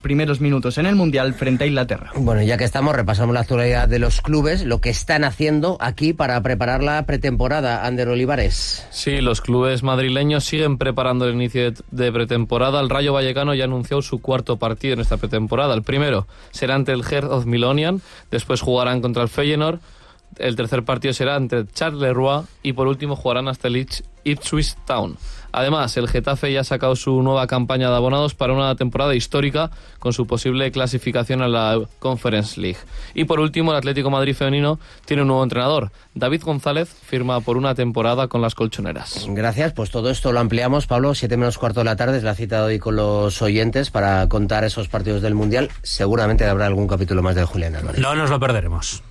primeros minutos en el Mundial frente a Inglaterra. Bueno, ya que estamos, repasamos la actualidad de los clubes, lo que están haciendo aquí para preparar la pretemporada. Ander Olivares. Sí, los clubes madrileños siguen preparando el inicio de pretemporada. El Rayo Vallecano ya anunció su cuarto partido en esta pretemporada. El primero será ante el Hertha of Milonian, después jugarán contra el Feyenoord, el tercer partido será ante Charleroi y por último jugarán hasta el Ipswich Town. Además, el Getafe ya ha sacado su nueva campaña de abonados para una temporada histórica con su posible clasificación a la Conference League. Y por último, el Atlético de Madrid femenino tiene un nuevo entrenador. David González firma por una temporada con las colchoneras. Gracias, pues todo esto lo ampliamos, Pablo. 7:45 de la tarde es la cita de hoy con los oyentes para contar esos partidos del Mundial. Seguramente habrá algún capítulo más de Julián Álvarez. No nos lo perderemos.